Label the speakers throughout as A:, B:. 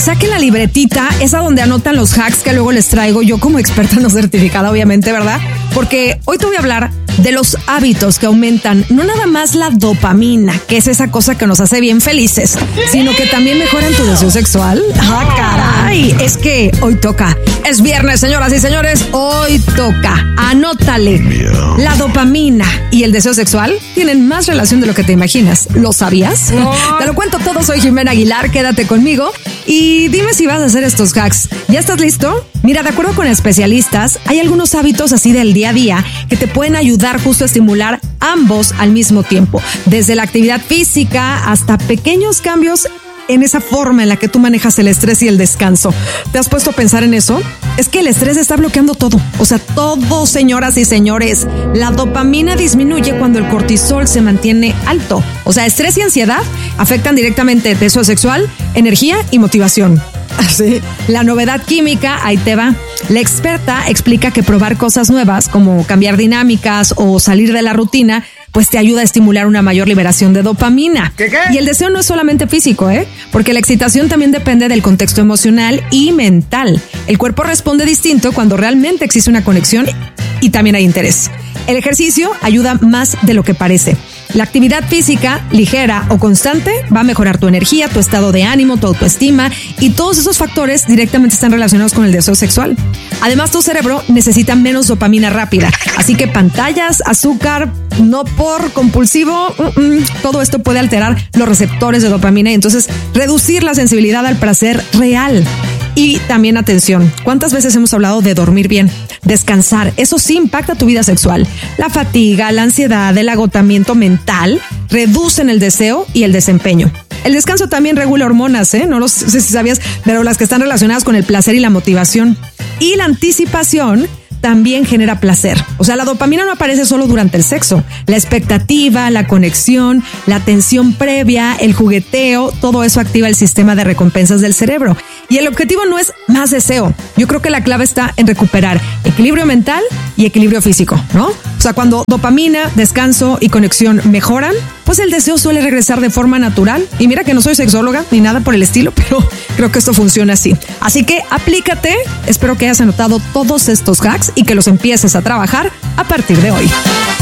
A: saquen la libretita, esa donde anotan los hacks que luego les traigo yo como experta no certificada, obviamente, ¿verdad? Porque hoy te voy a hablar de los hábitos que aumentan no nada más la dopamina, que es esa cosa que nos hace bien felices, sino que también mejoran tu deseo sexual. ¡Ah, caray! Es que hoy toca. Es viernes, señoras y señores, hoy toca. Anótale. La dopamina y el deseo sexual tienen más relación de lo que te imaginas. ¿Lo sabías? Te lo cuento todo, soy Jimena Aguilar, quédate conmigo y dime si vas a hacer estos hacks. ¿Ya estás listo? Mira, de acuerdo con especialistas, hay algunos hábitos así del día a día que te pueden ayudar justo a estimular ambos al mismo tiempo. Desde la actividad física hasta pequeños cambios en esa forma en la que tú manejas el estrés y el descanso. ¿Te has puesto a pensar en eso? Es que el estrés está bloqueando todo. O sea, todo, señoras y señores. La dopamina disminuye cuando el cortisol se mantiene alto. O sea, estrés y ansiedad afectan directamente deseo sexual, energía y motivación. Así, la novedad química, ahí te va. La experta explica que probar cosas nuevas, como cambiar dinámicas o salir de la rutina, pues te ayuda a estimular una mayor liberación de dopamina. ¿Qué? Y el deseo no es solamente físico, porque la excitación también depende del contexto emocional y mental. El cuerpo responde distinto cuando realmente existe una conexión y también hay interés. El ejercicio ayuda más de lo que parece. La actividad física, ligera o constante, va a mejorar tu energía, tu estado de ánimo, tu autoestima, y todos esos factores directamente están relacionados con el deseo sexual. Además, tu cerebro necesita menos dopamina rápida, así que pantallas, azúcar, no por compulsivo, todo esto puede alterar los receptores de dopamina y entonces reducir la sensibilidad al placer real. Y también atención, ¿cuántas veces hemos hablado de dormir bien? Descansar, eso sí impacta tu vida sexual. La fatiga, la ansiedad, el agotamiento mental reducen el deseo y el desempeño. El descanso también regula hormonas, no lo sé si sabías, pero las que están relacionadas con el placer y la motivación. Y la anticipación también genera placer. O sea, la dopamina no aparece solo durante el sexo. La expectativa, la conexión, la tensión previa, el jugueteo, todo eso activa el sistema de recompensas del cerebro. Y el objetivo no es más deseo. Yo creo que la clave está en recuperar equilibrio mental y equilibrio físico, ¿no? O sea, cuando dopamina, descanso y conexión mejoran, pues el deseo suele regresar de forma natural. Y mira que no soy sexóloga ni nada por el estilo, pero creo que esto funciona así. Así que aplícate. Espero que hayas anotado todos estos hacks y que los empieces a trabajar a partir de hoy.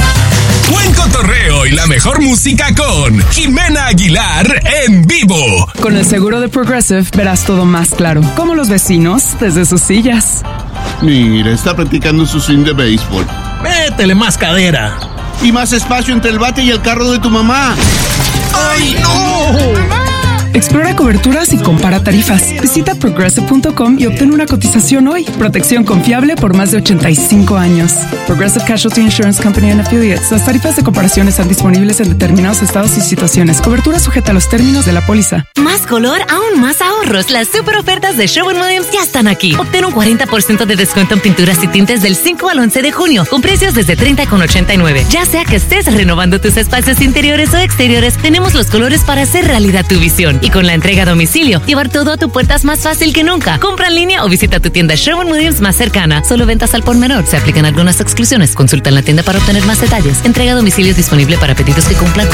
B: Buen cotorreo y la mejor música con Jimena Aguilar en vivo.
C: Con el seguro de Progressive verás todo más claro, como los vecinos desde sus sillas.
D: Mira, está practicando su swing de béisbol.
E: Métele más cadera.
D: Y más espacio entre el bate y el carro de tu mamá.
E: ¡Ay, no!
C: Explora coberturas y compara tarifas. Visita Progressive.com y obtén una cotización hoy. Protección confiable por más de 85 años. Progressive Casualty Insurance Company and Affiliates. Las tarifas de comparación están disponibles en determinados estados y situaciones. Cobertura sujeta a los términos de la póliza.
F: Más color, aún más ahorros. Las super ofertas de Sherwin-Williams ya están aquí. Obtén un 40% de descuento en pinturas y tintes del 5 al 11 de junio, con precios desde $30,89. Ya sea que estés renovando tus espacios interiores o exteriores, tenemos los colores para hacer realidad tu visión. Y con la entrega a domicilio, llevar todo a tu puerta es más fácil que nunca. Compra en línea o visita tu tienda Sherwin-Williams más cercana. Solo ventas al por menor. Se aplican algunas exclusiones. Consulta en la tienda para obtener más detalles. Entrega a domicilio disponible para pedidos que cumplan con